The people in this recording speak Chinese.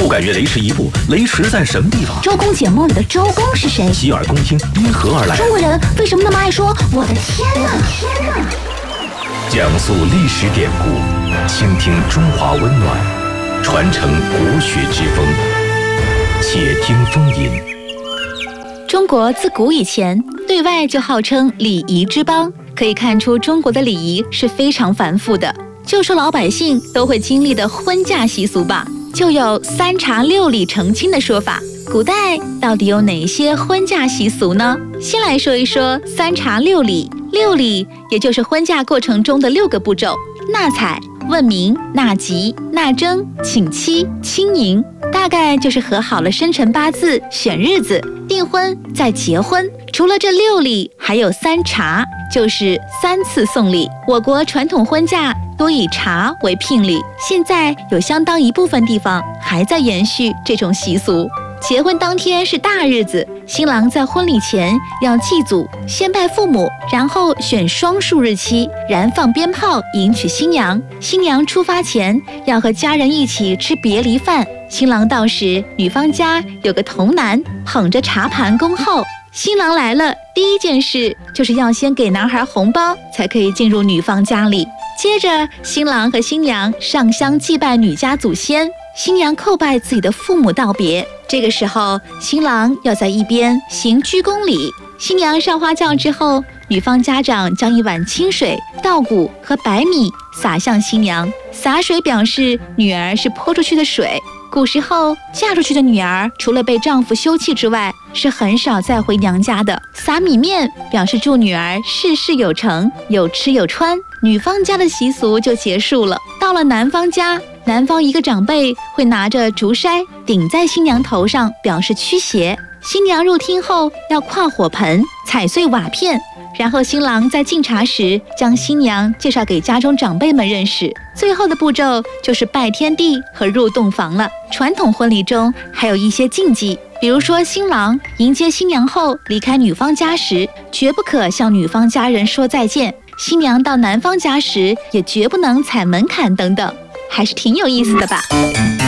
不敢越雷池一步，雷池在什么地方？ 周公解梦里的周公是谁？ 洗耳恭听，因何而来？ 中国人为什么那么爱说我的天哪？ 讲述历史典故，倾听中华温暖，传承国学之风。且听风吟。 中国自古以前对外就号称礼仪之邦，可以看出中国的礼仪是非常繁复的。就说老百姓都会经历的婚嫁习俗吧，就有3查6礼成亲的说法。古代到底有哪些婚嫁习俗呢？先来说一说3查6礼。6礼也就是婚嫁过程中的6个步骤：纳采、问名、纳吉、纳征、请期、亲迎。大概就是合好了生辰八字，选日子，订婚，再结婚。除了这6礼，还有3查，就是3次送礼。我国传统婚嫁多以查为聘礼，现在有相当一部分地方还在延续这种习俗。结婚当天是大日子，新郎在婚礼前要祭祖，先拜父母，然后选双数日期，燃放鞭炮迎娶新娘。新娘出发前要和家人一起吃别离饭。新郎到时，女方家有个童男捧着茶盘恭候。新郎来了，第一件事就是要先给男孩红包，才可以进入女方家里。接着，新郎和新娘上香祭拜女家祖先，新娘叩拜自己的父母道别。这个时候，新郎要在一边行鞠躬礼。新娘上花轿之后，女方家长将一碗清水、稻谷和白米洒向新娘，洒水表示女儿是泼出去的水。古时候，嫁出去的女儿除了被丈夫休弃之外，是很少再回娘家的。撒米面表示祝女儿事事有成，有吃有穿。女方家的习俗就结束了。到了男方家，男方一个长辈会拿着竹筛顶在新娘头上，表示驱邪。新娘入厅后要跨火盆，踩碎瓦片，然后新郎在敬茶时将新娘介绍给家中长辈们认识。最后的步骤就是拜天地和入洞房了。传统婚礼中还有一些禁忌，比如说新郎迎接新娘后离开女方家时，绝不可向女方家人说再见；新娘到男方家时，也绝不能踩门槛等等，还是挺有意思的吧。